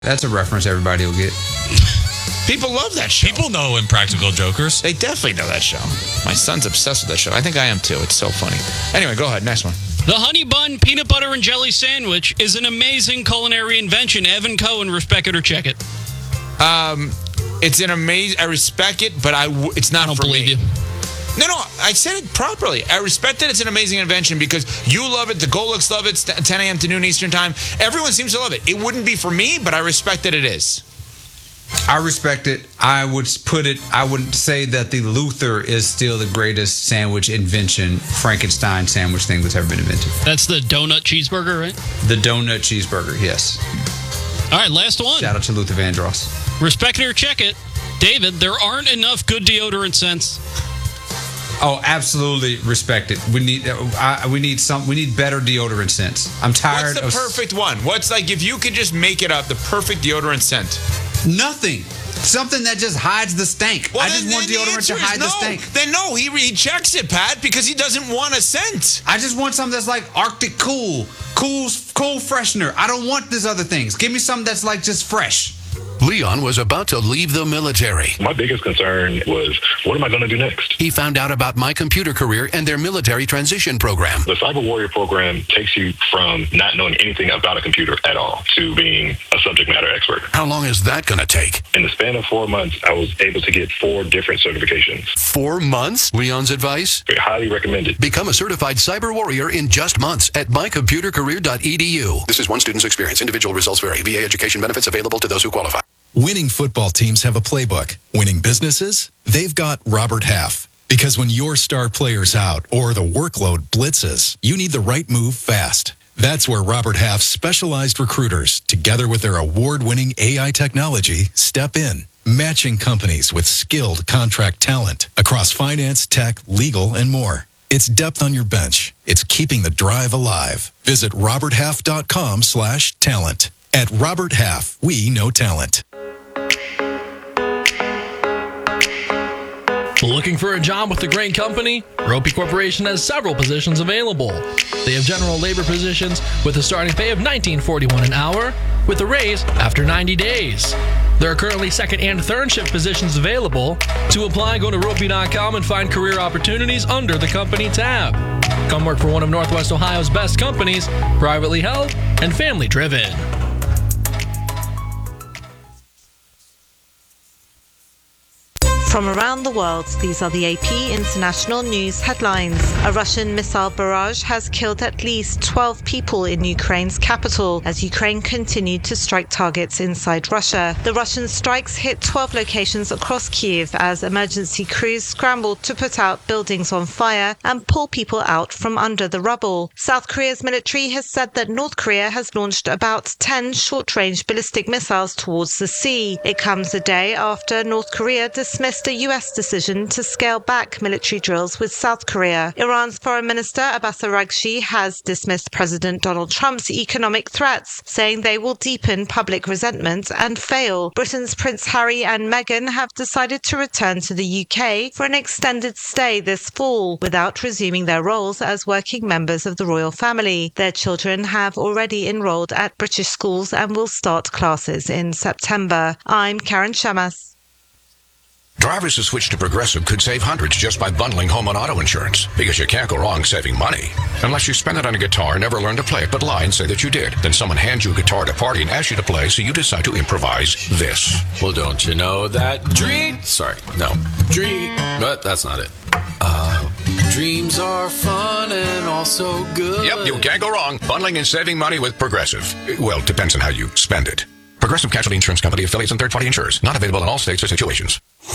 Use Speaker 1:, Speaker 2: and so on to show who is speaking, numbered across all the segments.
Speaker 1: That's a reference everybody will get.
Speaker 2: People love that show.
Speaker 3: People know Impractical Jokers.
Speaker 2: They definitely know that show. My son's obsessed with that show. I think I am too. It's so funny. Anyway, go ahead. Next one.
Speaker 4: The honey bun peanut butter and jelly sandwich is an amazing culinary invention. Evan Cohen, respect it or check it.
Speaker 2: It's an amazing. I respect it, but it's not for me.
Speaker 4: I don't believe you.
Speaker 2: No, I said it properly. I respect it. It's an amazing invention because you love it. The Golux love it. 10 a.m. to noon Eastern time. Everyone seems to love it. It wouldn't be for me, but I respect that it is.
Speaker 1: I respect it. I would say that the Luther is still the greatest sandwich invention, Frankenstein sandwich thing that's ever been invented.
Speaker 4: That's the donut cheeseburger, right?
Speaker 1: The donut cheeseburger, yes.
Speaker 4: All right, last one.
Speaker 1: Shout out to Luther Vandross.
Speaker 4: Respect it or check it. David, there aren't enough good deodorant scents.
Speaker 1: Oh, absolutely respect it. We need better deodorant scents. I'm tired of...
Speaker 2: What's the perfect one? What's like, if you could just make it up, the perfect deodorant scent?
Speaker 1: Nothing. Something that just hides the stink.
Speaker 2: Well,
Speaker 1: I just want deodorant to hide the stink.
Speaker 2: Then no, he checks it, Pat, because he doesn't want a scent.
Speaker 1: I just want something that's like Arctic Cool freshener. I don't want these other things. Give me something that's like just fresh.
Speaker 5: Leon was about to leave the military.
Speaker 6: My biggest concern was, what am I going to do next?
Speaker 5: He found out about My Computer Career and their military transition program.
Speaker 6: The Cyber Warrior program takes you from not knowing anything about a computer at all to being a subject matter expert.
Speaker 5: How long is that going to take?
Speaker 6: In the span of 4 months, I was able to get 4 different certifications.
Speaker 5: 4 months? Leon's advice?
Speaker 6: I highly recommend it.
Speaker 5: Become a certified cyber warrior in just months at mycomputercareer.edu. This is one student's experience. Individual results vary. VA education benefits available to those who qualify.
Speaker 7: Winning football teams have a playbook. Winning businesses, they've got Robert Half. Because when your star player's out or the workload blitzes, you need the right move fast. That's where Robert Half's specialized recruiters, together with their award-winning AI technology, step in, matching companies with skilled contract talent across finance, tech, legal, and more. It's depth on your bench. It's keeping the drive alive. Visit roberthalf.com/talent. At Robert Half, we know talent.
Speaker 8: Looking for a job with a great company? Ropey Corporation has several positions available. They have general labor positions with a starting pay of $19.41 an hour with a raise after 90 days. There are currently second and third shift positions available. To apply, go to ropey.com and find career opportunities under the company tab. Come work for one of Northwest Ohio's best companies, privately held and family driven.
Speaker 9: From around the world, these are the AP International News headlines. A Russian missile barrage has killed at least 12 people in Ukraine's capital as Ukraine continued to strike targets inside Russia. The Russian strikes hit 12 locations across Kyiv as emergency crews scrambled to put out buildings on fire and pull people out from under the rubble. South Korea's military has said that North Korea has launched about 10 short-range ballistic missiles towards the sea. It comes a day after North Korea dismissed a U.S. decision to scale back military drills with South Korea. Iran's Foreign Minister Abbas Araghchi has dismissed President Donald Trump's economic threats, saying they will deepen public resentment and fail. Britain's Prince Harry and Meghan have decided to return to the UK for an extended stay this fall, without resuming their roles as working members of the royal family. Their children have already enrolled at British schools and will start classes in September. I'm Karen Shamas.
Speaker 5: Drivers who switch to Progressive could save hundreds just by bundling home and auto insurance. Because you can't go wrong saving money. Unless you spend it on a guitar and never learn to play it, but lie and say that you did. Then someone hands you a guitar at a party and asks you to play, so you decide to improvise this.
Speaker 10: Well, don't you know that but that's not it. Dreams are fun and also good.
Speaker 5: Yep, you can't go wrong. Bundling and saving money with Progressive. Well, it depends on how you spend it. Progressive Casualty Insurance Company, affiliates, and third-party insurers. Not available in all states or situations.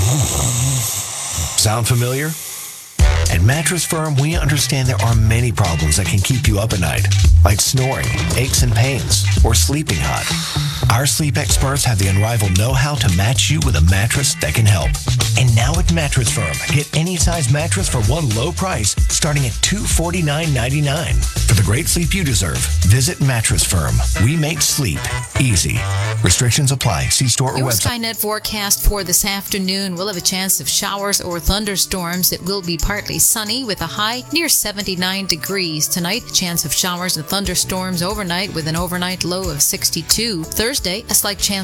Speaker 11: Sound familiar? At Mattress Firm, we understand there are many problems that can keep you up at night, like snoring, aches and pains, or sleeping hot. Our sleep experts have the unrivaled know-how to match you with a mattress that can help. And now at Mattress Firm, get any size mattress for one low price, starting at $249.99. For the great sleep you deserve, visit Mattress Firm. We make sleep easy. Restrictions apply. See store or
Speaker 12: Your
Speaker 11: website.
Speaker 12: Skynet forecast for this afternoon will have a chance of showers or thunderstorms. It will be partly sunny with a high near 79 degrees. Tonight, chance of showers and thunderstorms overnight with an overnight low of 62. Thursday, a slight chance